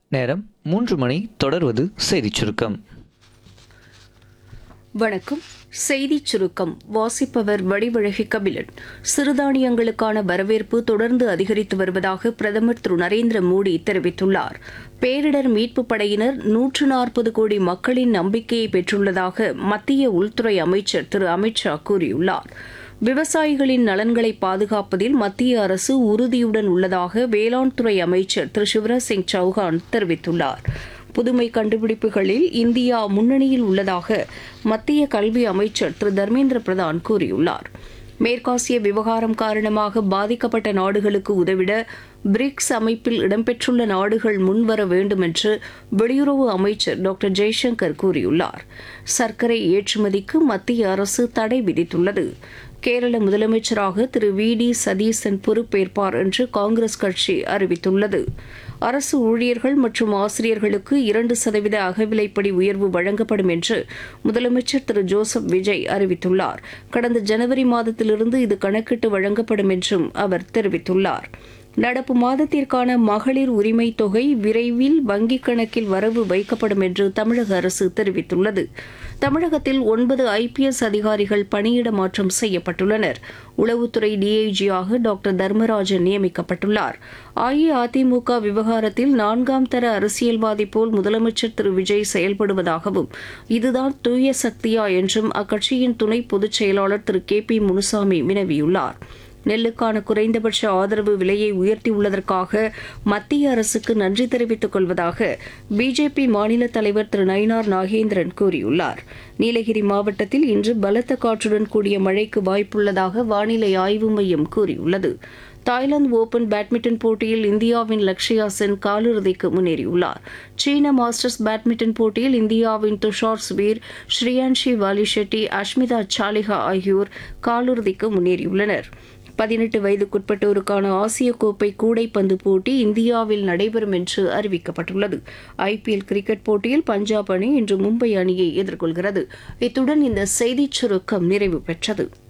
நேரம் 3 மணி. தொடர்வது செய்திச் சுருக்கம். வணக்கம். செய்திச் சுருக்கம் வாசிப்பவர் வடிவழகி கபிலன். சிறுதானியங்களுக்கான வரவேற்பு தொடர்ந்து அதிகரித்து வருவதாக பிரதமர் திரு நரேந்திர மோடி தெரிவித்துள்ளார். பேரிடர் மீட்புப் படையினர் 140 கோடி மக்களின் நம்பிக்கையை பெற்றுள்ளதாக மத்திய உள்துறை அமைச்சர் திரு அமித் ஷா கூறியுள்ளார். விவசாயிகளின் நலன்களை பாதுகாப்பதில் மத்திய அரசு உறுதியுடன் உள்ளதாக வேளாண் துறை அமைச்சர் திரு சிவராஜ் சிங் சௌஹான் தெரிவித்துள்ளார். புதுமை கண்டுபிடிப்புகளில் இந்தியா முன்னணியில் உள்ளதாக மத்திய கல்வி அமைச்சர் திரு தர்மேந்திர பிரதான் கூறியுள்ளார். மேற்காசிய விவகாரம் காரணமாக பாதிக்கப்பட்ட நாடுகளுக்கு உதவிட பிரிக்ஸ் அமைப்பில் இடம்பெற்றுள்ள நாடுகள் முன்வர வேண்டும் என்று வெளியுறவு அமைச்சர் டாக்டர் ஜெய்சங்கர் கூறியுள்ளார். சர்க்கரை ஏற்றுமதிக்கு மத்திய அரசு தடை விதித்துள்ளது. கேரள முதலமைச்சராக திரு வி டி சதீசன் பொறுப்பேற்பார் என்று காங்கிரஸ் கட்சி அறிவித்துள்ளது. அரசு ஊழியர்கள் மற்றும் ஆசிரியர்களுக்கு 2% அகவிலைப்படி உயர்வு வழங்கப்படும் என்று முதலமைச்சர் திரு ஜோசப் விஜய் அறிவித்துள்ளார். கடந்த ஜனவரி மாதத்திலிருந்து இது கணக்கிட்டு வழங்கப்படும் என்றும் அவர் தெரிவித்துள்ளார். நடப்பு மாதத்திற்கான மகளிர் உரிமை தொகை விரைவில் வங்கிக் கணக்கில் வரவு வைக்கப்படும் என்று தமிழக அரசு தெரிவித்துள்ளது. தமிழகத்தில் 9 IPS அதிகாரிகள் பணியிட மாற்றம் செய்யப்பட்டுள்ளனர். உளவுத்துறை டிஐஜியாக டாக்டர் தர்மராஜன் நியமிக்கப்பட்டுள்ளார். அஇஅதிமுக விவகாரத்தில் 4ஆம் தர அரசியல்வாதி போல் முதலமைச்சர் திரு விஜய் செயல்படுவதாகவும் இதுதான் தூய சக்தியா என்றும் அக்கட்சியின் துணை பொதுச் செயலாளர் திரு KP முனுசாமி வினவியுள்ளார். நெல்லுக்கான குறைந்தபட்ச ஆதரவு விலையை உயர்த்தியுள்ளதற்காக மத்திய அரசுக்கு நன்றி தெரிவித்துக் கொள்வதாக பிஜேபி மாநில தலைவர் திரு நயினார் நாகேந்திரன் கூறியுள்ளார். நீலகிரி மாவட்டத்தில் இன்று பலத்த காற்றுடன் கூடிய மழைக்கு வாய்ப்புள்ளதாக வானிலை ஆய்வு மையம் கூறியுள்ளது. தாய்லாந்து ஓபன் பேட்மிண்டன் போட்டியில் இந்தியாவின் லக்ஷயா சென் காலிறுதிக்கு முன்னேறியுள்ளார். சீன மாஸ்டர்ஸ் பேட்மிண்டன் போட்டியில் இந்தியாவின் துஷார் சுவீர், ஸ்ரீயான்ஷி வாலிஷெட்டி, அஷ்மிதா சாலிஹா ஆகியோர் காலிறுதிக்கு முன்னேறியுள்ளனர். 18 வயதுக்குட்பட்டோருக்கான ஆசிய கோப்பை கூடைப்பந்து போட்டி இந்தியாவில் நடைபெறும் என்று அறிவிக்கப்பட்டுள்ளது. IPL கிரிக்கெட் போட்டியில் பஞ்சாப் அணி இன்று மும்பை அணியை எதிர்கொள்கிறது. இத்துடன் இந்த செய்திச் சுருக்கம் நிறைவு பெற்றது.